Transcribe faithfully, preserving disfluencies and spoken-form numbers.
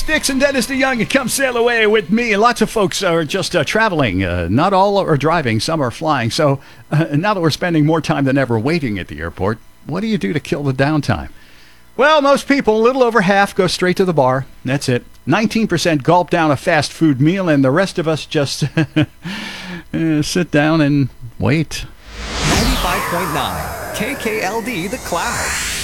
Sticks and Dennis DeYoung, and come sail away with me. Lots of folks are just uh, traveling. Uh, not all are driving. Some are flying. So uh, now that we're spending more time than ever waiting at the airport, what do you do to kill the downtime? Well, most people, a little over half, go straight to the bar. That's it. nineteen percent gulp down a fast food meal, and the rest of us just uh, sit down and wait. ninety-five point nine K K L D The Cloud.